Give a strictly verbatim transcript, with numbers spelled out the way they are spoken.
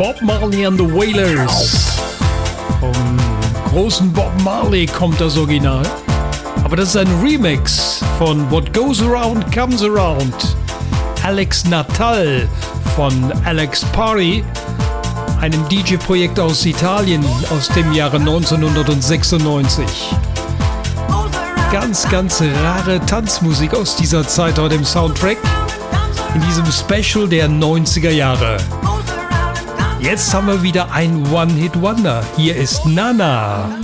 Bob Marley and the Wailers. Vom großen Bob Marley kommt das Original. Aber das ist ein Remix von What Goes Around Comes Around. Alex Natal von Alex Party, einem D J-Projekt aus Italien aus dem Jahre neunzehnhundertsechsundneunzig. Ganz, ganz rare Tanzmusik aus dieser Zeit heute im Soundtrack, in diesem Special der neunziger Jahre. Jetzt haben wir wieder ein One-Hit-Wonder. Hier ist Nana.